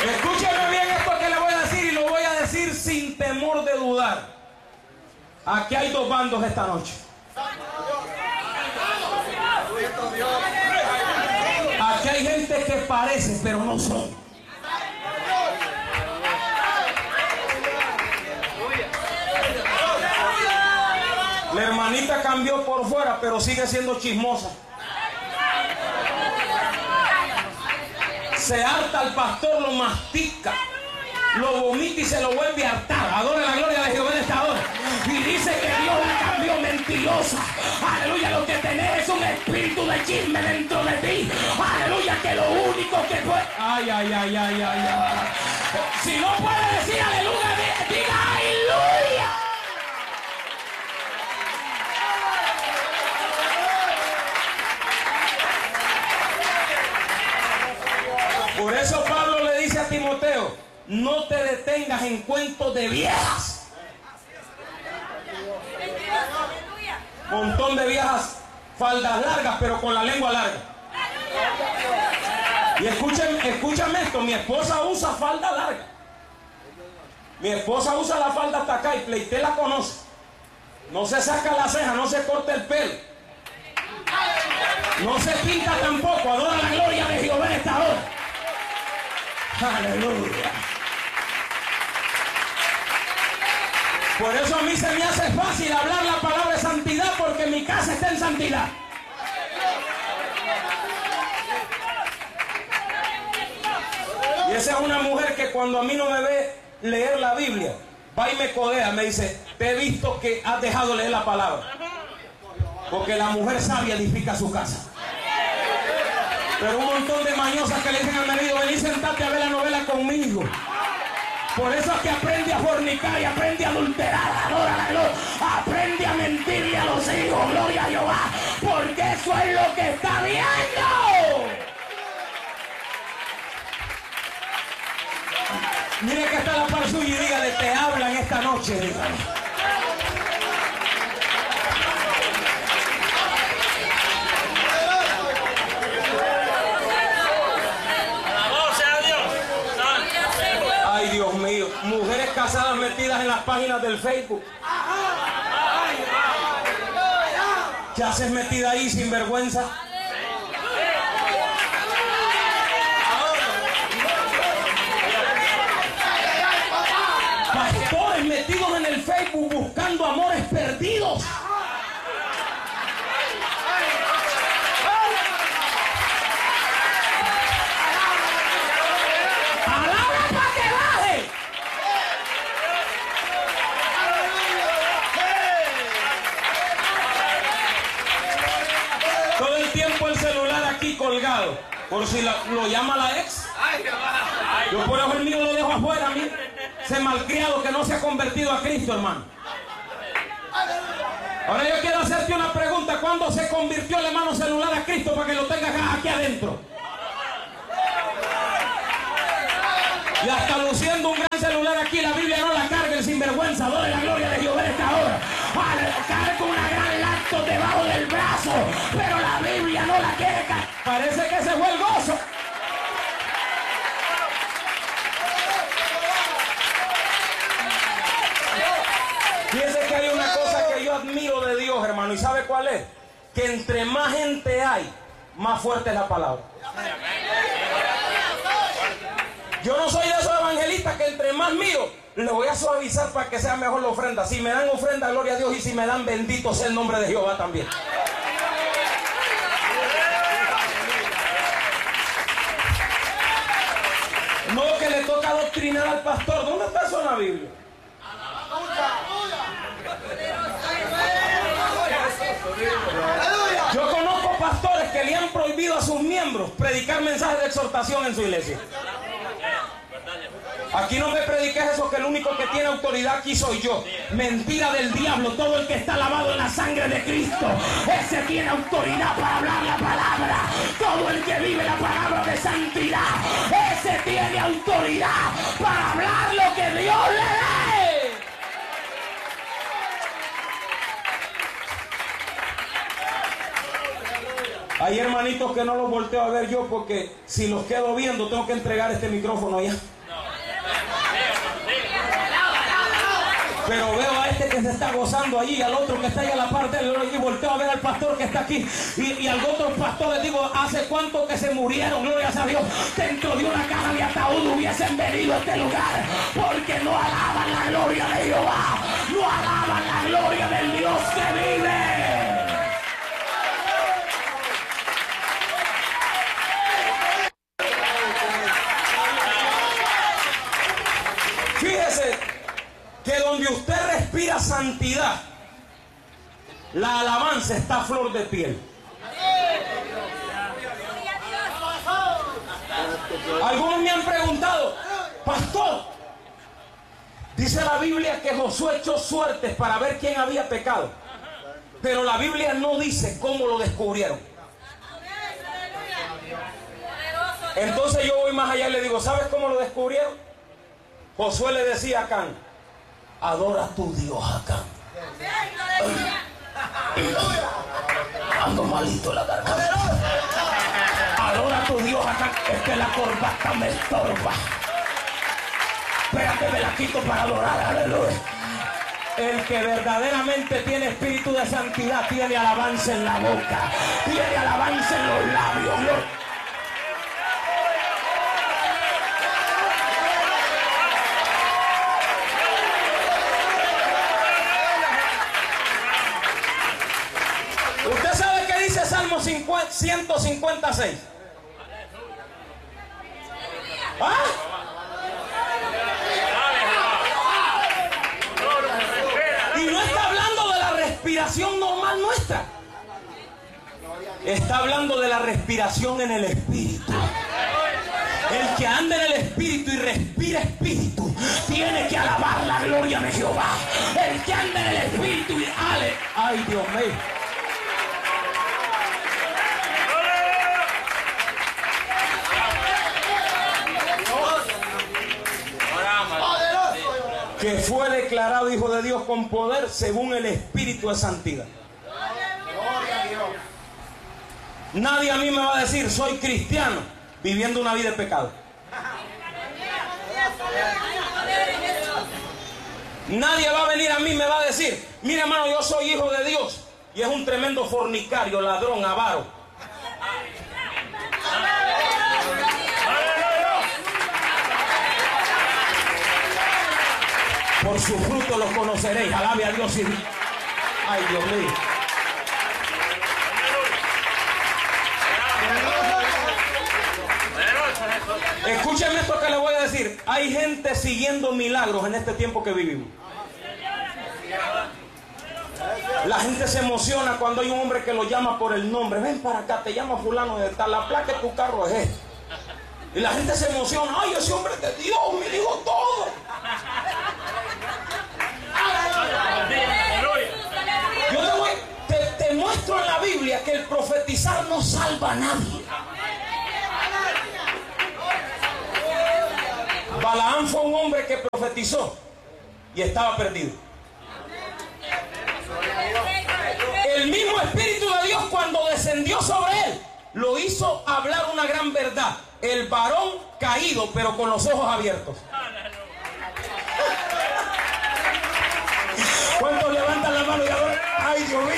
Escúcheme bien esto que le voy a decir y lo voy a decir sin temor de dudar. Aquí hay dos bandos esta noche. Aquí hay gente que parece, pero no son. La hermanita cambió por fuera, pero sigue siendo chismosa. Se harta al pastor, lo mastica, lo vomita y se lo vuelve a hartar. Adora la gloria de Jehová en esta hora. Y dice que Dios la cambió mentirosa. Aleluya, lo que tenés es un espíritu de chisme dentro de ti. Aleluya, que lo único que puede... Ay, ay, ay, ay, ay, ay. Si no puede decir aleluya, diga aleluya. Por eso Pablo le dice a Timoteo, no te detengas en cuentos de viejas. Montón de viejas, faldas largas, pero con la lengua larga. Y escúchame esto, mi esposa usa falda larga. Mi esposa usa la falda hasta acá y Pleité la conoce. No se saca la ceja, no se corta el pelo. No se pinta tampoco, adora la gloria de Jehová en esta hora. Aleluya. Por eso a mí se me hace fácil hablar la palabra de santidad, porque mi casa está en santidad. Y esa es una mujer que cuando a mí no me ve leer la Biblia, va y me codea, me dice, te he visto que has dejado de leer la palabra. Porque la mujer sabia edifica su casa. Pero un montón de mañosas que le dicen al marido, vení, sentate a ver la novela conmigo. Por eso es que aprende a fornicar y aprende a adulterar, adora la gloria, aprende a mentirle a los hijos, gloria a Jehová, porque eso es lo que está viendo. Mire que está la par suya y dígale, te hablan esta noche, dígale. Ay, Dios mío, mujeres casadas metidas en las páginas del Facebook. ¿Qué haces metida ahí sin vergüenza? Pastores metidos en el Facebook buscando amores perdidos. Colgado, por si lo llama la ex. Yo por eso el mío lo dejo afuera, a mí. Ese malcriado que no se ha convertido a Cristo, hermano. Ahora yo quiero hacerte una pregunta. ¿Cuándo se convirtió el hermano celular a Cristo para que lo tengas aquí adentro? Y hasta luciendo un gran celular aquí, la Biblia no la carga el sinvergüenza. Adore la gloria de Jehová en esta hora. Carga una gran laptop debajo del brazo, pero la Biblia no la quiere cargar. Parece que se fue el gozo. Fíjense que hay una cosa que yo admiro de Dios, hermano, ¿y sabe cuál es? Que entre más gente hay, más fuerte es la palabra. Yo no soy de esos evangelistas que entre más mío, le voy a suavizar para que sea mejor la ofrenda. Si me dan ofrenda, gloria a Dios, y si me dan, bendito sea el nombre de Jehová también. No, que le toca adoctrinar al pastor. ¿Dónde está eso en la Biblia? Yo conozco pastores que le han prohibido a sus miembros predicar mensajes de exhortación en su iglesia. Aquí no me prediques eso, que el único que tiene autoridad aquí soy yo. Mentira del diablo. Todo el que está lavado en la sangre de Cristo, ese tiene autoridad para hablar la palabra. Todo el que vive la palabra de santidad, ese tiene autoridad para hablar lo que Dios le dé. Hay hermanitos que no los volteo a ver yo, porque si los quedo viendo tengo que entregar este micrófono ya. Pero veo a este que se está gozando allí, al otro que está ahí a la parte del y volteo a ver al pastor que está aquí. Y al otro pastor le digo, ¿hace cuánto que se murieron? Gloria a Dios. Dentro de una caja de ataúd hubiesen venido a este lugar. Porque no alaban la gloria de Jehová. No alaban la gloria del Dios que vive. Fíjese que donde usted respira santidad, la alabanza está a flor de piel. Algunos me han preguntado, pastor, dice la Biblia que Josué echó suertes para ver quién había pecado, pero la Biblia no dice cómo lo descubrieron. Entonces yo voy más allá y le digo, ¿sabes cómo lo descubrieron? Josué le decía a Acán, adora a tu Dios, Acán. Ando malito la garganta. Adora a tu Dios, Acán. Es que la corbata me estorba. Espérate, me la quito para adorar, aleluya. El que verdaderamente tiene espíritu de santidad tiene alabanza en la boca, tiene alabanza en los labios. ¿Usted sabe qué dice Salmo 156? ¿Ah? Y no está hablando de la respiración normal nuestra. Está hablando de la respiración en el espíritu. El que anda en el espíritu y respira espíritu tiene que alabar la gloria de Jehová. El que anda en el espíritu y ay, Dios mío. Que fue declarado hijo de Dios con poder según el espíritu de santidad. Nadie a mí me va a decir soy cristiano viviendo una vida de pecado. Nadie va a venir a mí y me va a decir, mira hermano, yo soy hijo de Dios y es un tremendo fornicario, ladrón, avaro. Por su fruto los conoceréis. Alabe a Dios y... ay, Dios mío. Escúchenme esto que le voy a decir. Hay gente siguiendo milagros en este tiempo que vivimos. La gente se emociona cuando hay un hombre que lo llama por el nombre. Ven para acá, te llama fulano de tal, la placa de tu carro es esta. Y la gente se emociona. Ay, ese hombre es de Dios, me dijo todo. Yo te muestro en la Biblia que el profetizar no salva a nadie. Balaam fue un hombre que profetizó y estaba perdido. El mismo Espíritu de Dios, cuando descendió sobre él, lo hizo hablar una gran verdad. El varón caído pero con los ojos abiertos. ¿Cuántos levantan la mano y adoran? ¡Ay, Dios mío!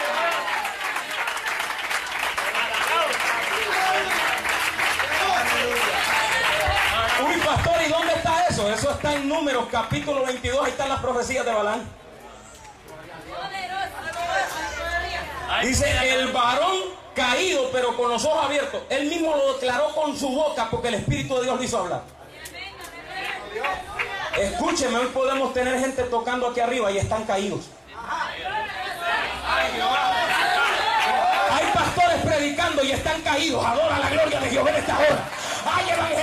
Uy, pastor, ¿y dónde está eso? Eso está en Números, capítulo 22. Ahí están las profecías de Balaam. Dice, el varón caído pero con los ojos abiertos. Él mismo lo declaró con su boca porque el Espíritu de Dios lo hizo hablar. Escúcheme, hoy podemos tener gente tocando aquí arriba y están caídos. Hay pastores predicando y están caídos. Adora la gloria de Jehová en esta hora. Hay